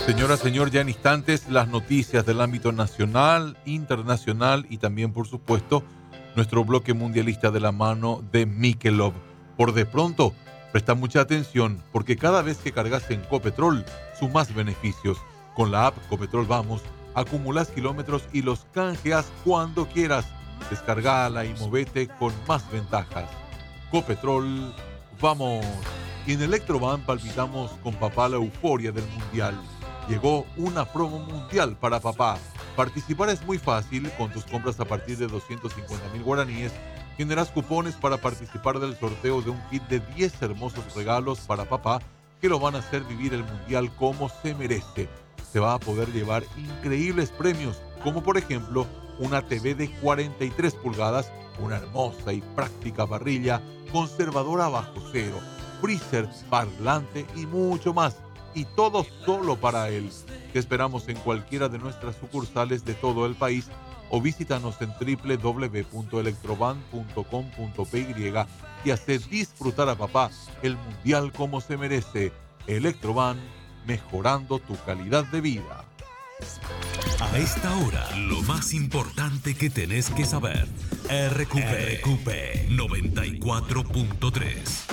Señora, señor, ya en instantes las noticias del ámbito nacional, internacional y también, por supuesto, nuestro bloque mundialista de la mano de Michelob. Por de pronto, presta mucha atención porque cada vez que cargas en Copetrol, sumas beneficios. Con la app Copetrol Vamos, acumulas kilómetros y los canjeas cuando quieras. Descargala y movete con más ventajas. Copetrol, vamos. Y en Electroban palpitamos con papá la euforia del Mundial. Llegó una promo mundial para papá. Participar es muy fácil. Con tus compras a partir de 250,000 guaraníes, generas cupones para participar del sorteo de un kit de 10 hermosos regalos para papá que lo van a hacer vivir el Mundial como se merece. Se va a poder llevar increíbles premios, como por ejemplo una TV de 43 pulgadas, una hermosa y práctica parrilla, conservadora bajo cero, freezer, parlante y mucho más. Y todo solo para él. Te esperamos en cualquiera de nuestras sucursales de todo el país o visítanos en www.electroban.com.py y hace disfrutar a papá el Mundial como se merece. Electroban, mejorando tu calidad de vida. A esta hora, lo más importante que tenés que saber. RQP 94.3.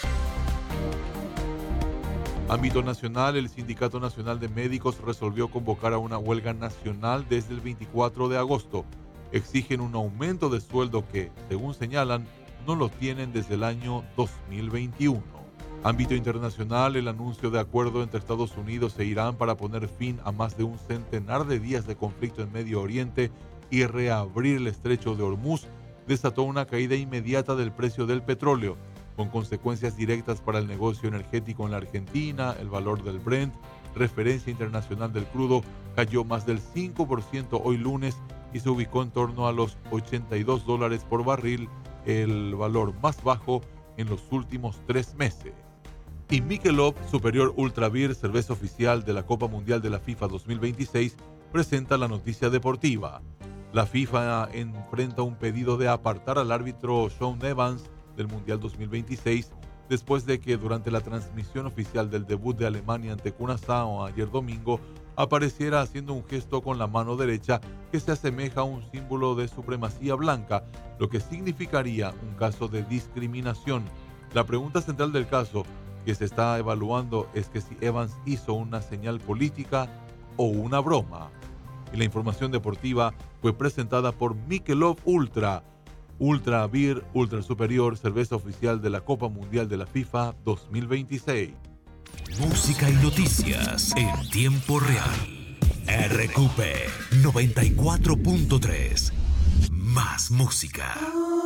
Ámbito nacional, el Sindicato Nacional de Médicos resolvió convocar a una huelga nacional desde el 24 de agosto. Exigen un aumento de sueldo que, según señalan, no lo tienen desde el año 2021. Ámbito internacional, el anuncio de acuerdo entre Estados Unidos e Irán para poner fin a más de un centenar de días de conflicto en Medio Oriente y reabrir el estrecho de Hormuz desató una caída inmediata del precio del petróleo, con consecuencias directas para el negocio energético en la Argentina. El valor del Brent, referencia internacional del crudo, cayó más del 5% hoy lunes y se ubicó en torno a los $82 por barril, el valor más bajo en los últimos 3 meses. Y Michelob Superior Ultra Beer, cerveza oficial de la Copa Mundial de la FIFA 2026, presenta la noticia deportiva. La FIFA enfrenta un pedido de apartar al árbitro Sean Evans del Mundial 2026, después de que durante la transmisión oficial del debut de Alemania ante Curazao ayer domingo, apareciera haciendo un gesto con la mano derecha que se asemeja a un símbolo de supremacía blanca, lo que significaría un caso de discriminación. La pregunta central del caso que se está evaluando es que si Evans hizo una señal política o una broma. Y la información deportiva fue presentada por Michelob Ultra Beer, Ultra Superior, cerveza oficial de la Copa Mundial de la FIFA 2026. Música y noticias en tiempo real. RQP 94.3. Más música.